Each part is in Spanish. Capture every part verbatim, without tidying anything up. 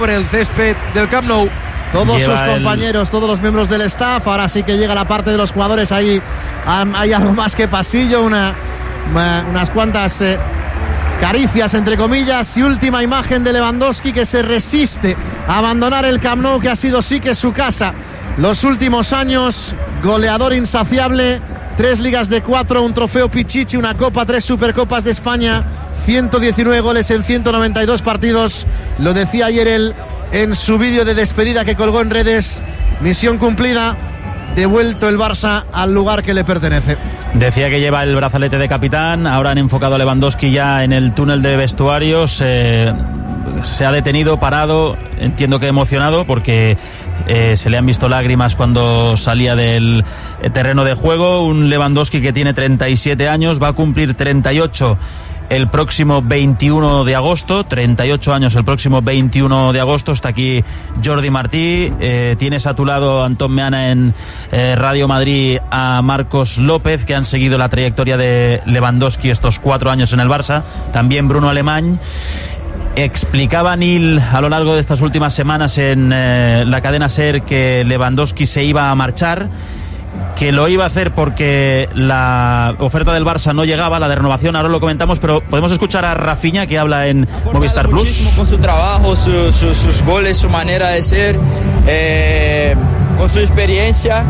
por el césped del Camp Nou. Todos Lleva sus compañeros, el... todos los miembros del staff. Ahora sí que llega la parte de los jugadores. Ahí hay algo más que pasillo, una, unas cuantas eh, caricias entre comillas. Y última imagen de Lewandowski, que se resiste a abandonar el Camp Nou, que ha sido sí que su casa los últimos años. Goleador insaciable, tres ligas de cuatro, un trofeo Pichichi, una copa, tres supercopas de España, ciento diecinueve goles en ciento noventa y dos partidos. Lo decía ayer él en su vídeo de despedida que colgó en redes. Misión cumplida, devuelto el Barça al lugar que le pertenece. Decía que lleva el brazalete de capitán. Ahora han enfocado a Lewandowski ya en el túnel de vestuarios. Eh, se ha detenido, parado, entiendo que emocionado, porque eh, se le han visto lágrimas cuando salía del terreno de juego. Un Lewandowski que tiene treinta y siete años, va a cumplir treinta y ocho el próximo veintiuno de agosto, treinta y ocho años el próximo veintiuno de agosto. Está aquí Jordi Martí, eh, tienes a tu lado, Antón Meana, en eh, Radio Madrid, a Marcos López, que han seguido la trayectoria de Lewandowski estos cuatro años en el Barça, también Bruno Alemany. Explicaba Neil a lo largo de estas últimas semanas en eh, la cadena SER que Lewandowski se iba a marchar, que lo iba a hacer porque la oferta del Barça no llegaba, la de renovación. Ahora lo comentamos, pero podemos escuchar a Rafinha, que habla en Movistar Plus. Muchísimo con su trabajo, su, su, sus goles, su manera de ser, eh, con su experiencia.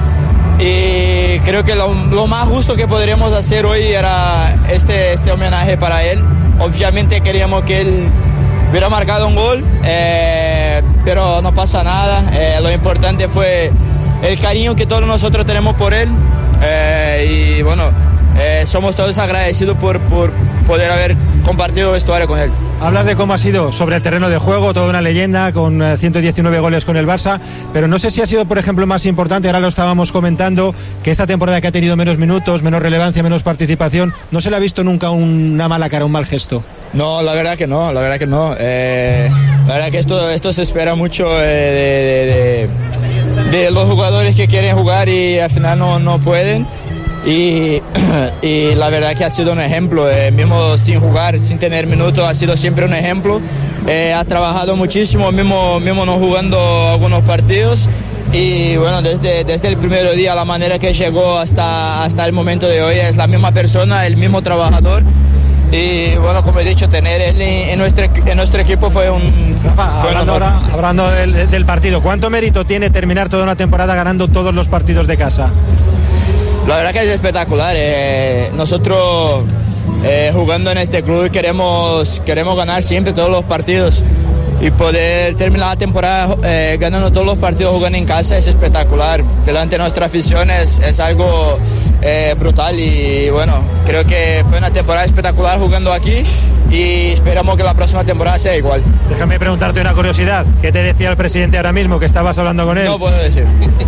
Y creo que lo, lo más justo que podríamos hacer hoy era este, este homenaje para él. Obviamente queríamos que él hubiera marcado un gol, eh, pero no pasa nada. Eh, lo importante fue el cariño que todos nosotros tenemos por él, eh, y bueno, eh, somos todos agradecidos por, por poder haber compartido vestuario con él. Hablas de cómo ha sido sobre el terreno de juego, toda una leyenda, con ciento diecinueve goles con el Barça, pero no sé si ha sido, por ejemplo, más importante, ahora lo estábamos comentando, que esta temporada que ha tenido menos minutos, menos relevancia, menos participación, no se le ha visto nunca una mala cara, un mal gesto. No, la verdad que no, la verdad que no. Eh, la verdad que esto, esto se espera mucho eh, de, de, de, de los jugadores que quieren jugar y al final no, no pueden. Y, y la verdad que ha sido un ejemplo, eh, mismo sin jugar, sin tener minutos, ha sido siempre un ejemplo. Eh, ha trabajado muchísimo, mismo, mismo no jugando algunos partidos. Y bueno, desde, desde el primer día, la manera que llegó hasta, hasta el momento de hoy, es la misma persona, el mismo trabajador. Y bueno, como he dicho, tener él en nuestro, en nuestro equipo fue un... Rafa, hablando ahora, hablando del, del partido, ¿cuánto mérito tiene terminar toda una temporada ganando todos los partidos de casa? La verdad que es espectacular. Eh, nosotros eh, jugando en este club queremos, queremos ganar siempre todos los partidos, y poder terminar la temporada eh, ganando todos los partidos jugando en casa es espectacular. Delante de nuestra afición es, es algo eh, brutal, y bueno, creo que fue una temporada espectacular jugando aquí, y esperamos que la próxima temporada sea igual. Déjame preguntarte una curiosidad. ¿Qué te decía el presidente ahora mismo, que estabas hablando con él? No puedo decir.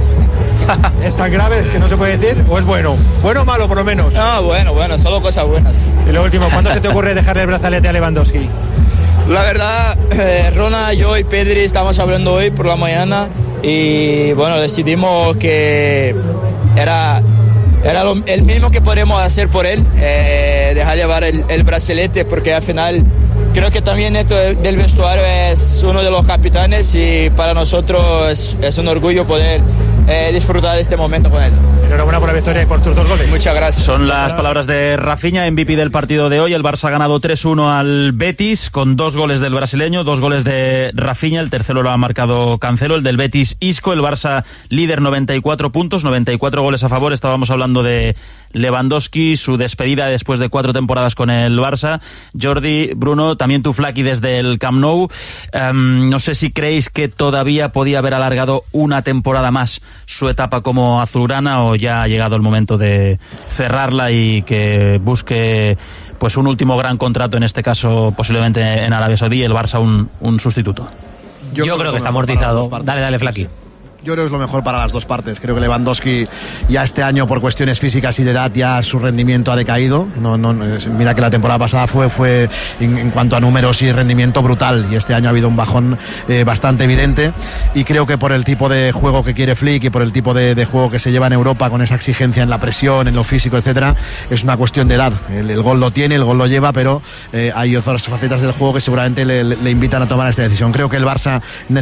¿Es tan grave que no se puede decir? ¿O es bueno? ¿Bueno o malo, por lo menos? No, bueno, bueno, solo cosas buenas. Y lo último, ¿cuándo se te ocurre dejarle el brazalete a Lewandowski? La verdad, eh, Rona, yo y Pedri estamos hablando hoy por la mañana, y bueno, decidimos que era, era lo, el mismo que podemos hacer por él, eh, dejar llevar el, el brazalete, porque al final creo que también esto del vestuario es uno de los capitanes, y para nosotros es, es un orgullo poder eh, disfrutar de este momento con él. Enhorabuena por la victoria y por tus dos goles. Muchas gracias. Son las palabras de Rafinha, M V P del partido de hoy. El Barça ha ganado tres uno al Betis, con dos goles del brasileño, dos goles de Rafinha, el tercero lo ha marcado Cancelo, el del Betis Isco. El Barça líder, noventa y cuatro puntos, noventa y cuatro goles a favor. Estábamos hablando de Lewandowski, su despedida después de cuatro temporadas con el Barça. Jordi, Bruno, también tu Flaki desde el Camp Nou. Um, no sé si creéis que todavía podía haber alargado una temporada más su etapa como azulgrana, o ya ha llegado el momento de cerrarla y que busque pues un último gran contrato, en este caso posiblemente en Arabia Saudí, y el Barça un, un sustituto. Yo, Yo creo, creo que está amortizado. Dale, dale, Flaki. Yo creo que es lo mejor para las dos partes. Creo que Lewandowski ya este año, por cuestiones físicas y de edad, ya su rendimiento ha decaído. No, no, mira que la temporada pasada fue, fue en, en cuanto a números y rendimiento brutal, y este año ha habido un bajón eh, bastante evidente, y creo que por el tipo de juego que quiere Flick y por el tipo de, de juego que se lleva en Europa, con esa exigencia en la presión, en lo físico, etcétera, es una cuestión de edad. El, el gol lo tiene, el gol lo lleva, pero eh, hay otras facetas del juego que seguramente le, le invitan a tomar esta decisión. Creo que el Barça